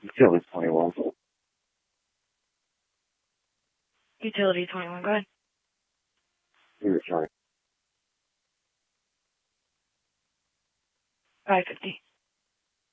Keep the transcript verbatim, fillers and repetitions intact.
Utility twenty-one. Utility twenty-one, go ahead. You're returning. five fifty.